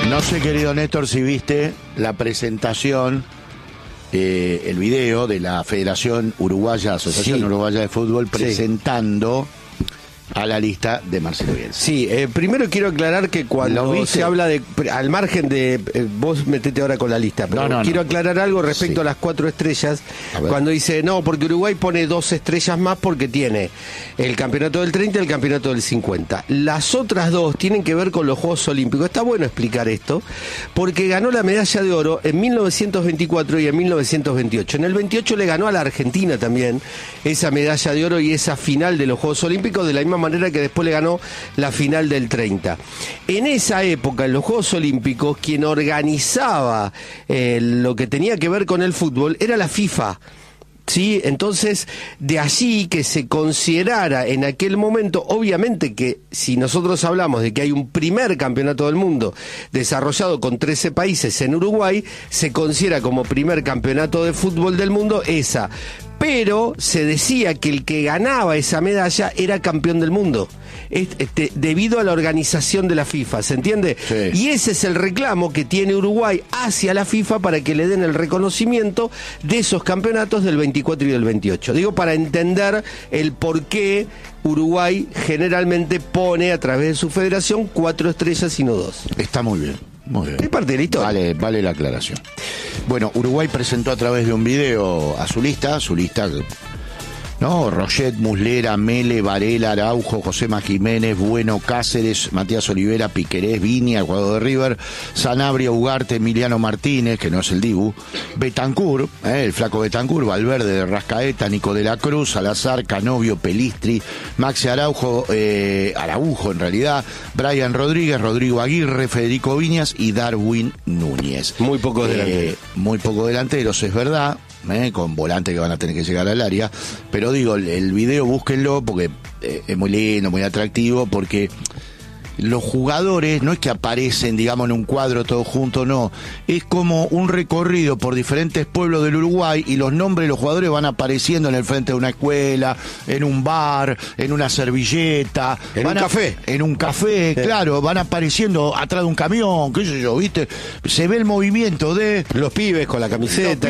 No sé, querido Néstor, si viste la presentación, el video de la Federación Uruguaya, Asociación Uruguaya de Fútbol, presentando a la lista de Marcelo Bielsa. Sí, primero quiero aclarar que cuando se habla de, al margen de, vos metete ahora con la lista, pero quiero aclarar algo respecto a las 4 estrellas, cuando dice, no, porque Uruguay pone 2 estrellas más porque tiene el campeonato del 30 y el campeonato del 50. Las otras 2 tienen que ver con los Juegos Olímpicos. Está bueno explicar esto, porque ganó la medalla de oro en 1924 y en 1928. En el 28 le ganó a la Argentina también esa medalla de oro y esa final de los Juegos Olímpicos, de la misma manera que después le ganó la final del 30. En esa época, en los Juegos Olímpicos, quien organizaba lo que tenía que ver con el fútbol era la FIFA. ¿Sí? Entonces, de allí que se considerara en aquel momento, obviamente que si nosotros hablamos de que hay un primer campeonato del mundo desarrollado con 13 países en Uruguay, se considera como primer campeonato de fútbol del mundo esa. Pero se decía que el que ganaba esa medalla era campeón del mundo, debido a la organización de la FIFA, ¿se entiende? Sí. Y ese es el reclamo que tiene Uruguay hacia la FIFA para que le den el reconocimiento de esos campeonatos del 24 y del 28. Digo, para entender el por qué Uruguay generalmente pone a través de su federación 4 estrellas y no 2. Está muy bien. Muy bien. Es parte de la historia. Vale la aclaración. Bueno, Uruguay presentó a través de un video a su lista, ¿no? Roget, Muslera, Mele, Varela, Araujo, Josema Jiménez, Bueno, Cáceres, Matías Olivera, Piquerés, Viña, el jugador de River, Sanabria, Ugarte, Emiliano Martínez, que no es el Dibu, Betancur, el flaco Betancur, Valverde, de Rascaeta, Nico de la Cruz, Salazar, Canovio, Pelistri, Maxi Araujo en realidad, Brian Rodríguez, Rodrigo Aguirre, Federico Viñas y Darwin Núñez. Muy pocos delanteros. Muy pocos delanteros, es verdad. Con volantes que van a tener que llegar al área, pero digo, el video búsquenlo porque es muy lindo, muy atractivo, porque los jugadores no es que aparecen, digamos, en un cuadro todos juntos, no, es como un recorrido por diferentes pueblos del Uruguay y los nombres de los jugadores van apareciendo en el frente de una escuela, en un bar, en una servilleta, en un café, claro, van apareciendo atrás de un camión, qué sé yo, ¿viste? Se ve el movimiento de los pibes con la camiseta.